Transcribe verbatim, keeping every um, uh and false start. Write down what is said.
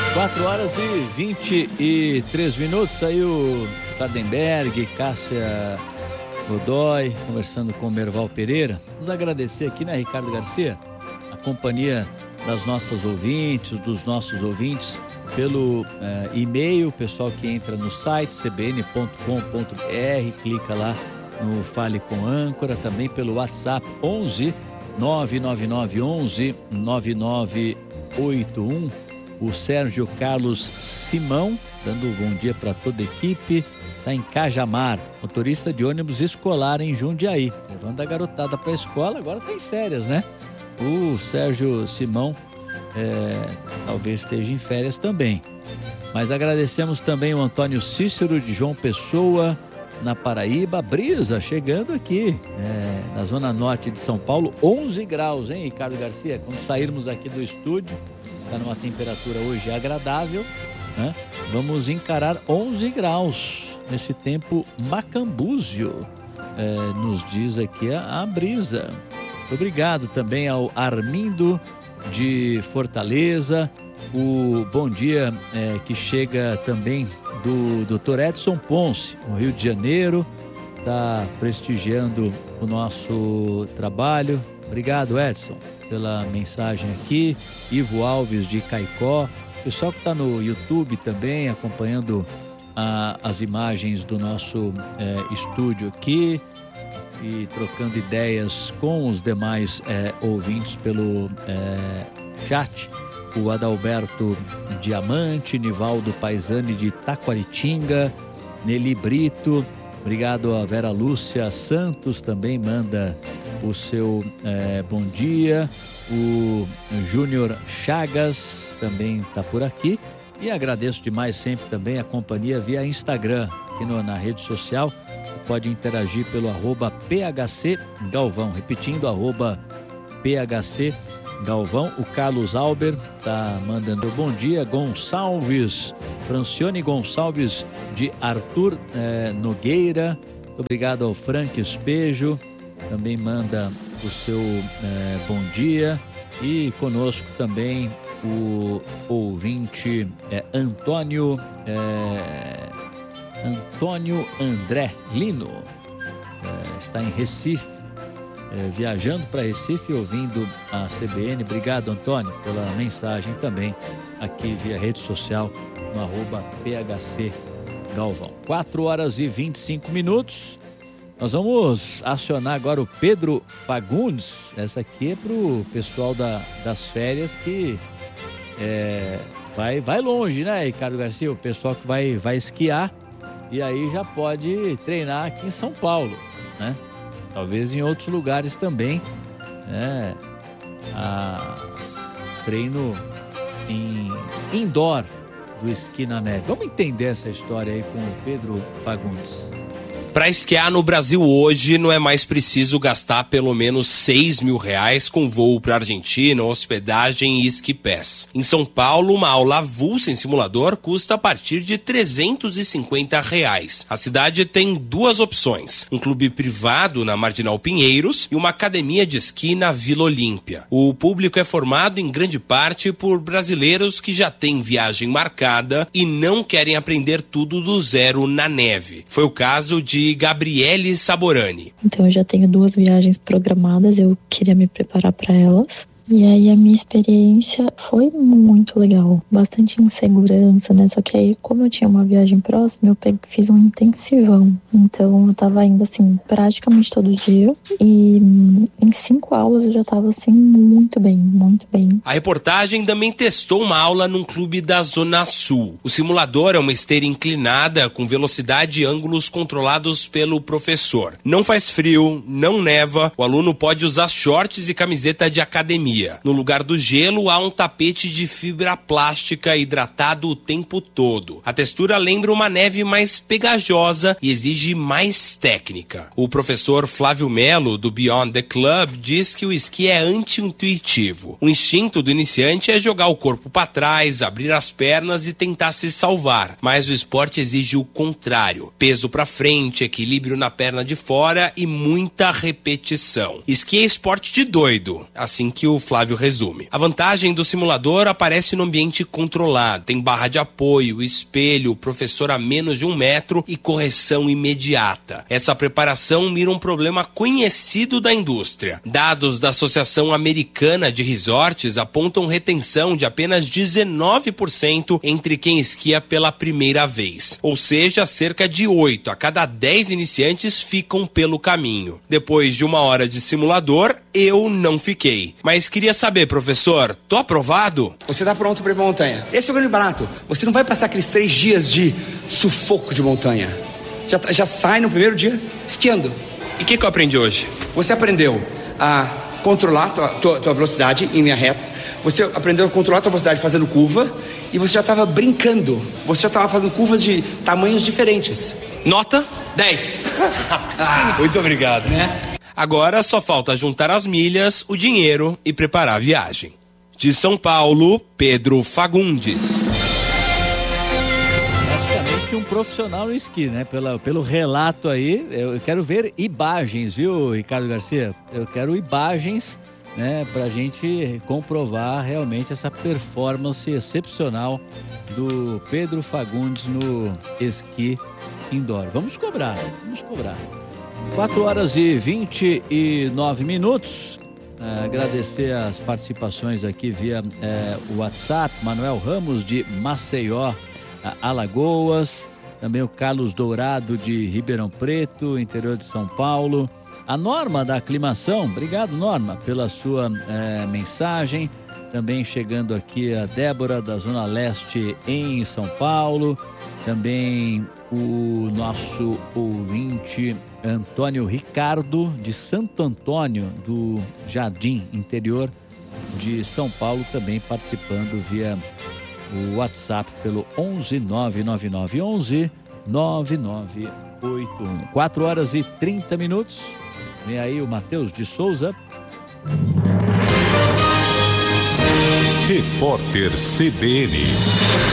quatro horas e vinte e três minutos, aí o Sardenberg, Cássia Godoy, conversando com o Merval Pereira. Vamos agradecer aqui, né, Ricardo Garcia, a companhia das nossas ouvintes, dos nossos ouvintes, pelo eh, e-mail, pessoal que entra no site c b n ponto com ponto b r, clica lá no Fale com Âncora, também pelo WhatsApp onze nove nove nove onze nove nove oito um. O Sérgio Carlos Simão, dando um bom dia para toda a equipe, está em Cajamar, motorista de ônibus escolar em Jundiaí, levando a garotada para a escola, agora está em férias, né? O Sérgio Simão é, talvez esteja em férias também. Mas agradecemos também o Antônio Cícero de João Pessoa, na Paraíba. Brisa chegando aqui, é, na zona norte de São Paulo, onze graus, hein, Ricardo Garcia? Quando sairmos aqui do estúdio, está numa temperatura hoje agradável, né? Vamos encarar onze graus nesse tempo macambúzio, é, nos diz aqui a, a Brisa. Obrigado também ao Armindo de Fortaleza, o bom dia é, que chega também do doutor Edson Ponce, no Rio de Janeiro, está prestigiando o nosso trabalho. Obrigado, Edson, pela mensagem aqui. Ivo Alves de Caicó, pessoal que está no YouTube também acompanhando a, as imagens do nosso é, estúdio aqui e trocando ideias com os demais é, ouvintes pelo é, chat. O Adalberto Diamante, Nivaldo Paisani de Taquaritinga, Nelly Brito, obrigado a Vera Lúcia Santos, também manda o seu é, bom dia. O Júnior Chagas também está por aqui. E agradeço demais sempre também a companhia via Instagram, aqui no, na rede social. Você pode interagir pelo arroba P H C Galvão, repetindo, arroba P H C Galvão. O Carlos Alber tá mandando bom dia. Gonçalves, Francione Gonçalves de Arthur eh, Nogueira, obrigado ao Frank Espejo, também manda o seu eh, bom dia. E conosco também o ouvinte eh, Antônio eh, Antônio André Lino, eh, está em Recife. É, viajando para Recife, ouvindo a C B N. Obrigado, Antônio, pela mensagem também aqui via rede social no arroba P H C Galvão. quatro horas e vinte e cinco minutos. Nós vamos acionar agora o Pedro Fagundes. Essa aqui é pro pessoal da, das férias que é, vai, vai longe, né, Ricardo Garcia? O pessoal que vai, vai esquiar e aí já pode treinar aqui em São Paulo, né? Talvez em outros lugares também, né? A treino em indoor do esqui na neve. Vamos entender essa história aí com o Pedro Fagundes. Para esquiar no Brasil hoje, não é mais preciso gastar pelo menos seis mil reais com voo para a Argentina, hospedagem e esqui pass. Em São Paulo, uma aula avulsa em simulador custa a partir de trezentos e cinquenta reais. A cidade tem duas opções: um clube privado na Marginal Pinheiros e uma academia de esqui na Vila Olímpia. O público é formado em grande parte por brasileiros que já têm viagem marcada e não querem aprender tudo do zero na neve. Foi o caso de Gabriele Saborani. Então eu já tenho duas viagens programadas, eu queria me preparar para elas. E aí a minha experiência foi muito legal, bastante insegurança, né? Só que aí, como eu tinha uma viagem próxima, eu peguei, fiz um intensivão. Então eu tava indo assim, praticamente todo dia. E em cinco aulas eu já tava assim, muito bem, muito bem. A reportagem também testou uma aula num clube da Zona Sul. O simulador é uma esteira inclinada com velocidade e ângulos controlados pelo professor. Não faz frio, não neva, o aluno pode usar shorts e camiseta de academia. No lugar do gelo, há um tapete de fibra plástica hidratado o tempo todo. A textura lembra uma neve mais pegajosa e exige mais técnica. O professor Flávio Melo, do Beyond the Club, diz que o esqui é anti-intuitivo. O instinto do iniciante é jogar o corpo para trás, abrir as pernas e tentar se salvar. Mas o esporte exige o contrário: peso para frente, equilíbrio na perna de fora e muita repetição. Esqui é esporte de doido, assim que o Flávio resume. A vantagem do simulador aparece no ambiente controlado. Tem barra de apoio, espelho, professor a menos de um metro e correção imediata. Essa preparação mira um problema conhecido da indústria. Dados da Associação Americana de Resorts apontam retenção de apenas dezenove por cento entre quem esquia pela primeira vez. Ou seja, cerca de oito a cada dez iniciantes ficam pelo caminho. Depois de uma hora de simulador, eu não fiquei. Mas queria saber, professor, tô aprovado? Você tá pronto para ir pra montanha. Esse é o grande barato. Você não vai passar aqueles três dias de sufoco de montanha. Já, já sai no primeiro dia esquiando. E o que, que eu aprendi hoje? Você aprendeu a controlar tua, tua, tua velocidade em linha reta. Você aprendeu a controlar a tua velocidade fazendo curva. E você já estava brincando. Você já estava fazendo curvas de tamanhos diferentes. Nota? dez. Ah, muito obrigado, né? Agora só falta juntar as milhas, o dinheiro e preparar a viagem. De São Paulo, Pedro Fagundes. Praticamente um profissional no esqui, né? Pela, pelo relato aí, eu quero ver imagens, viu, Ricardo Garcia? Eu quero imagens, né? Pra gente comprovar realmente essa performance excepcional do Pedro Fagundes no esqui indoor. Vamos cobrar, vamos cobrar. quatro horas e vinte e nove minutos. É, agradecer as participações aqui via é, o WhatsApp. Manuel Ramos de Maceió, Alagoas. Também o Carlos Dourado de Ribeirão Preto, interior de São Paulo. A Norma da Aclimação, obrigado Norma pela sua é, mensagem. Também chegando aqui a Débora da Zona Leste em São Paulo. Também o nosso ouvinte Antônio Ricardo de Santo Antônio do Jardim, interior de São Paulo, também participando via o WhatsApp pelo onze nove nove nove onze nove nove oito um. quatro horas e trinta minutos. Vem aí o Matheus de Souza. Repórter C B N.